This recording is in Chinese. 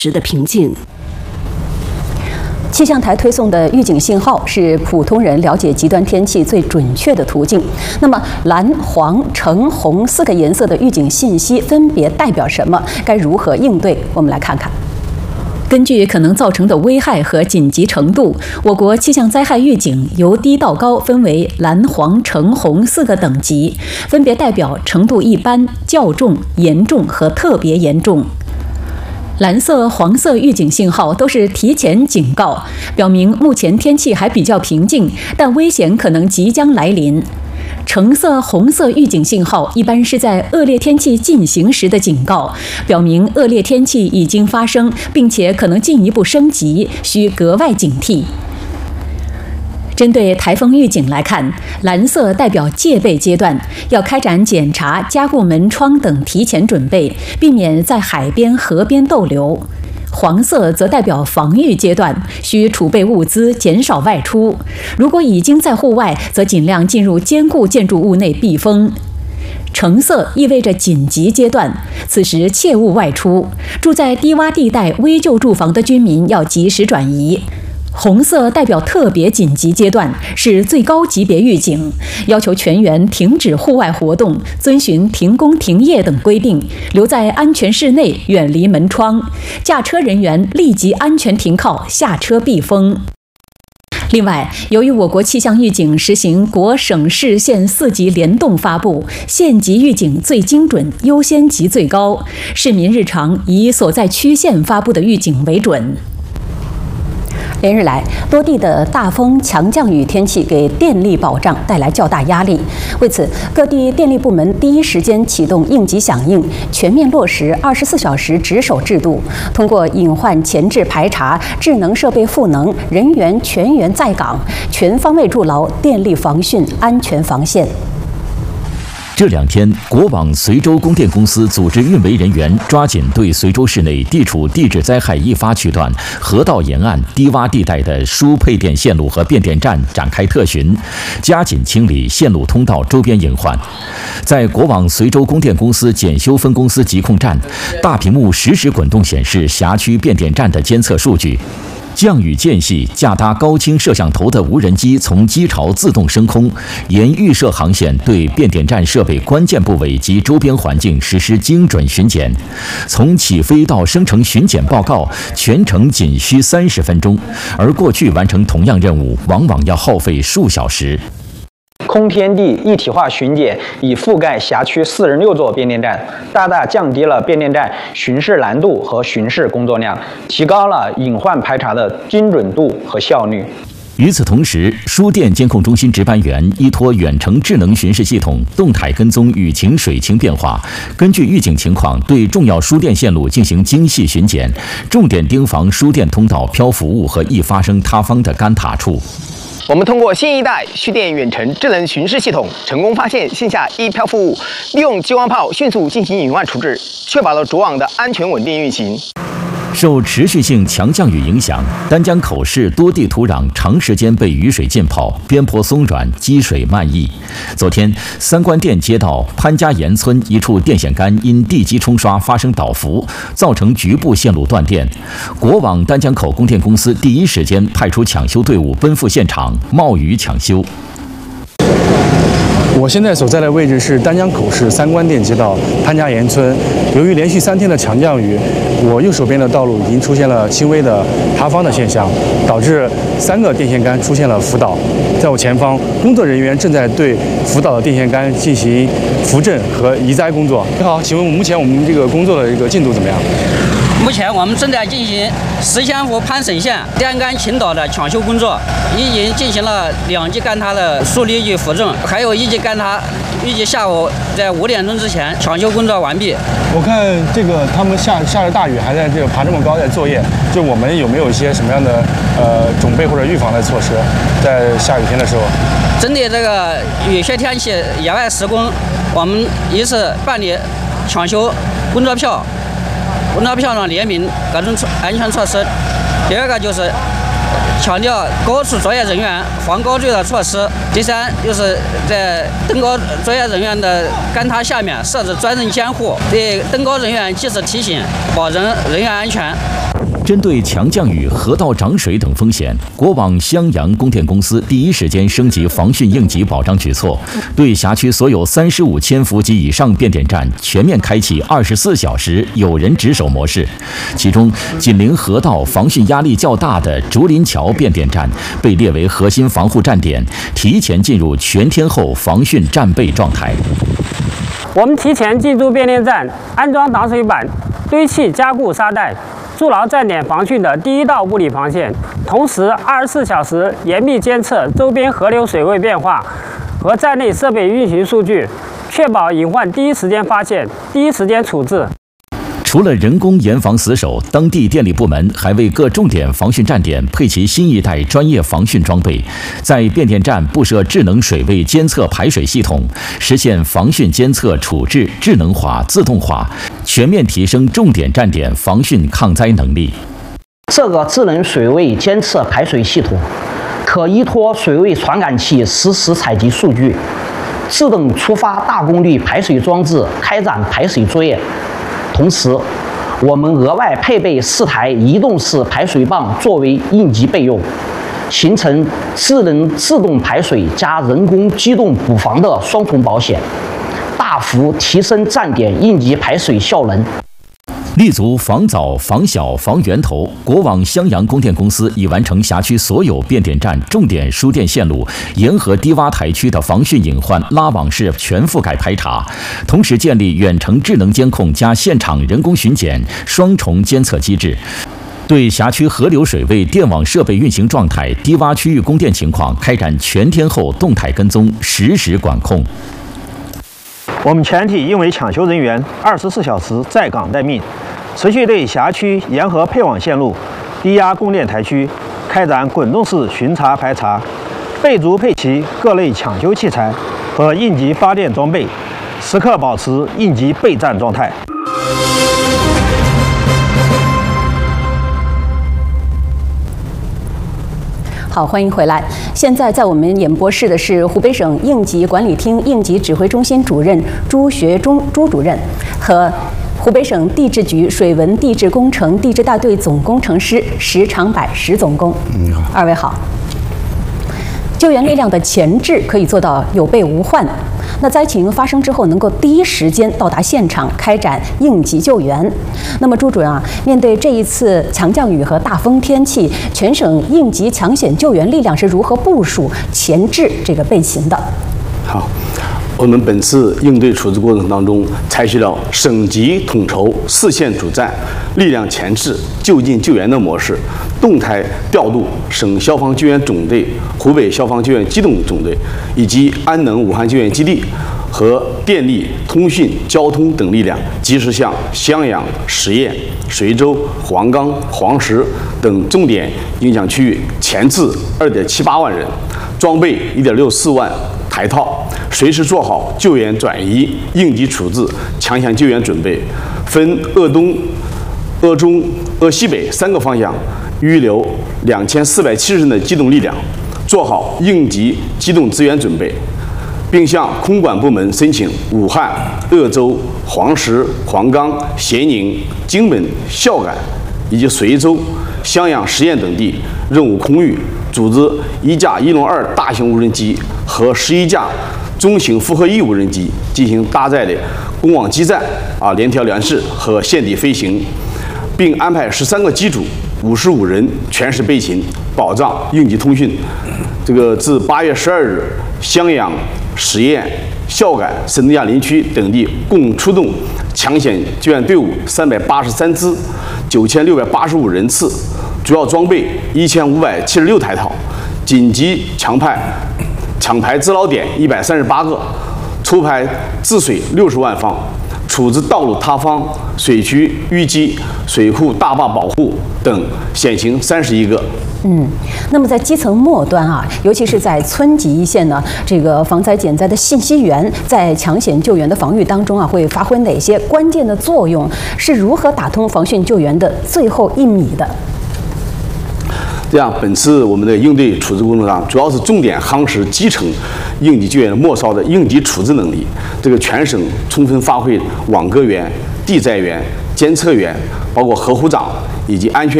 时的平静。气象台推送的预警信号是普通人了解极端天气最准确的途径。那么，蓝、黄、橙、红4个颜色的预警信息分别代表什么？该如何应对？我们来看看。根据可能造成的危害和紧急程度，我国气象灾害预警由低到高分为蓝、黄、橙、红4个等级，分别代表程度一般、较重、严重和特别严重。蓝色、黄色预警信号都是提前警告，表明目前天气还比较平静，但危险可能即将来临。橙色、红色预警信号一般是在恶劣天气进行时的警告，表明恶劣天气已经发生，并且可能进一步升级，需格外警惕。针对台风预警来看，蓝色代表戒备阶段，要开展检查、加固门窗等提前准备，避免在海边、河边逗留。黄色则代表防御阶段，需储备物资，减少外出。如果已经在户外，则尽量进入坚固建筑物内避风。橙色意味着紧急阶段，此时切勿外出。住在低洼地带、危旧住房的居民要及时转移。红色代表特别紧急阶段，是最高级别预警，要求全员停止户外活动，遵循停工停业等规定，留在安全室内，远离门窗。驾车人员立即安全停靠，下车避风。另外，由于我国气象预警实行国、省、市、县4级联动发布，县级预警最精准，优先级最高，市民日常以所在区县发布的预警为准。连日来，多地的大风、强降雨天气给电力保障带来较大压力。为此，各地电力部门第一时间启动应急响应，全面落实24小时值守制度，通过隐患前置排查、智能设备赋能、人员全员在岗，全方位筑牢电力防汛安全防线。 这2天，国网随州供电公司组织运维人员抓紧对随州市内地处地质灾害易发区段、河道沿岸、低洼地带的输配电线路和变电站展开特巡，加紧清理线路通道周边隐患。在国网随州供电公司检修分公司疾控站，大屏幕实时滚动显示辖区变电站的监测数据。降雨间隙，架搭高清摄像头的无人机从机巢自动升空，沿预设航线对变电站设备关键部位及周边环境实施精准巡检。从起飞到生成巡检报告，全程仅需30分钟，而过去完成同样任务，往往要耗费数小时。 空天地一体化巡检已覆盖辖区46座变电站，大大降低了变电站巡视难度和巡视工作量，提高了隐患排查的精准度和效率。 与此同时，输电监控中心值班员依托远程智能巡视系统，动态跟踪雨情、水情变化，根据预警情况对重要输电线路进行精细巡检，重点盯防输电通道漂浮物和易发生塌方的干塔处。 我们通过新一代蓄电远程智能巡视系统，成功发现线下易漂浮物，利用激光炮迅速进行隐患处置，确保了主网的安全稳定运行。 受持续性强降雨影响，丹江口市多地土壤长时间被雨水浸泡，边坡松软，积水漫溢。昨天，三官店街道潘家岩村一处电线杆因地基冲刷发生倒伏，造成局部线路断电。国网丹江口供电公司第一时间派出抢修队伍奔赴现场，冒雨抢修。 我现在所在的位置是丹江口市三官店街道潘家岩村。由于连续3天的强降雨，我右手边的道路已经出现了轻微的塌方的现象，导致3个电线杆出现了浮倒。在我前方，工作人员正在对浮倒的电线杆进行扶正和移栽工作。你好，请问目前我们这个工作的一个进度怎么样？ 目前我们正在进行石仙湖潘水线电杆倾倒的抢修工作，已经进行了2级干塌的疏离与扶正，还有1级干塌，预计下午在5点钟之前抢修工作完毕。 我看这个他们下着大雨，还在这个爬这么高在作业，就我们有没有一些什么样的准备或者预防的措施，在下雨天的时候？ 针对这个雨雪天气野外施工，我们一是办理抢修工作票上列明各种安全措施，第2个就是强调高处作业人员防高坠的措施，第3就是在登高作业人员的杆塔下面设置专人监护，对登高人员及时提醒，保证人员安全。 针对强降雨、河道涨水等风险，国网襄阳供电公司第一时间升级防汛应急保障举措，对辖区所有35千伏及以上变电站全面开启24小时有人值守模式。其中，紧邻河道、防汛压力较大的竹林桥变电站被列为核心防护站点，提前进入全天候防汛战备状态。 我们提前进驻变电站，安装挡水板，堆砌加固沙袋，筑牢站点防汛的第一道物理防线。同时，24小时严密监测周边河流水位变化和站内设备运行数据，确保隐患第一时间发现、第一时间处置。 除了人工严防死守，当地电力部门还为各重点防汛站点配齐新一代专业防汛装备，在变电站布设智能水位监测排水系统，实现防汛监测处置智能化、自动化，全面提升重点站点防汛抗灾能力。 这个智能水位监测排水系统可依托水位传感器实时采集数据，自动触发大功率排水装置开展排水作业。同时，我们额外配备4台移动式排水泵作为应急备用，形成智能自动排水加人工机动补防的双重保险，大幅提升站点应急排水效能。 立足防早、防小、防源头，国网襄阳供电公司已完成辖区所有变电站重点输电线路沿河低洼台区的防汛隐患拉网式全覆盖排查，同时建立远程智能监控加现场人工巡检双重监测机制，对辖区河流水位、电网设备运行状态、低洼区域供电情况开展全天候动态跟踪、实时管控。 我们全体应为抢修人员24小时在岗待命，持续对辖区沿河配网线路、低压供电台区开展滚动式巡查排查，备足配齐各类抢修器材和应急发电装备，时刻保持应急备战状态。 好，欢迎回来。现在在我们演播室的是湖北省应急管理厅应急指挥中心主任朱学忠朱主任和湖北省地质局水文地质工程地质大队总工程师石长柏石总工。你好，二位好。救援力量的前置可以做到有备无患。那灾情发生之后，能够第一时间到达现场开展应急救援。那么朱主任啊，面对这一次强降雨和大风天气，全省应急抢险救援力量是如何部署前置这个备勤的？ 好，我们本次应对处置过程当中，采取了省级统筹、4线主战、力量前置、就近救援的模式，动态调度省消防救援总队、湖北消防救援机动总队以及安能武汉救援基地和电力、通讯、交通等力量，及时向襄阳、十堰、随州、黄冈、黄石等重点影响区域前置2.78万人，装备1.64万台套，随时做好救援转移、应急处置、抢险救援准备，分鄂东、鄂中、鄂西北3个方向预留2470人的机动力量，做好应急机动资源准备，并向空管部门申请武汉、鄂州、黄石、黄冈、咸宁、荆本、孝感以及随州、襄阳、十堰等地任务空域，组织1架102大型无人机和11架中型复合翼无人机进行搭载的公网基站联调联试和现地飞行，并安排13个机组55人全时备勤，保障应急通讯。自8月12日，襄阳、十堰、孝感、沈东亚林区等地共出动抢险救援队伍383支，9685人次，主要装备1576台套，紧急抢排治捞点138个，抽排治水60万方，处置道路塌方、水渠淤积、水库大坝保护等险情31个。 那么在基层末端啊，尤其是在村级一线呢，这个防灾减灾的信息源在抢险救援的防御当中啊，会发挥哪些关键的作用？是如何打通防汛救援的最后1米的？ 这样，本次我们的应对处置工作上，主要是重点夯实基层应急救援末梢的应急处置能力。全省充分发挥网格员、地灾员、监测员，包括河湖长以及安全